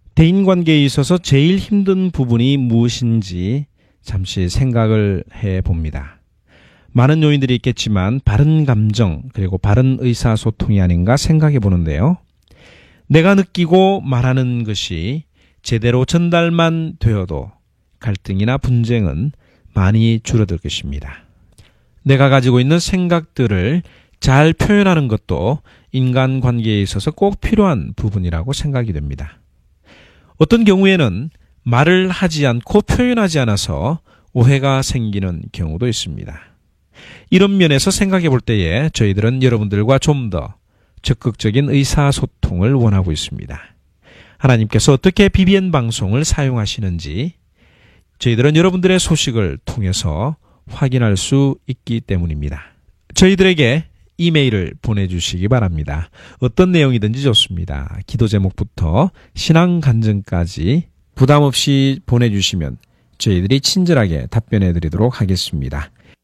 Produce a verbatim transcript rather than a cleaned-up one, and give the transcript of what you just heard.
대인관계에 있어서 제일 힘든 부분이 무엇인지 잠시 생각을 해봅니다. 많은 요인들이 있겠지만 바른 감정 그리고 바른 의사소통이 아닌가 생각해 보는데요. 내가 느끼고 말하는 것이 제대로 전달만 되어도 갈등이나 분쟁은 많이 줄어들 것입니다. 내가 가지고 있는 생각들을 잘 표현하는 것도 인간관계에 있어서 꼭 필요한 부분이라고 생각이 됩니다. 어떤 경우에는 말을 하지 않고 표현하지 않아서 오해가 생기는 경우도 있습니다. 이런 면에서 생각해 볼 때에 저희들은 여러분들과 좀 더 적극적인 의사소통을 원하고 있습니다. 하나님께서 어떻게 비비엔 방송을 사용하시는지 저희들은 여러분들의 소식을 통해서 확인할 수 있기 때문입니다. 저희들에게 이메일을 보내주시기 바랍니다. 어떤 내용이든지 좋습니다. 기도 제목부터 신앙 간증까지 부담 없이 보내주시면 저희들이 친절하게 답변해 드리도록 하겠습니다.